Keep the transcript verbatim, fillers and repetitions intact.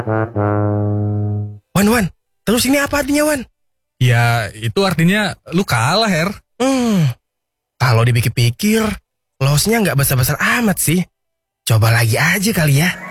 Wan, Wan, terus ini apa artinya, Wan? Ya, itu artinya lu kalah, Her. Hmm, kalau dipikir-pikir, loss-nya nggak besar-besar amat sih. Coba lagi aja kali ya.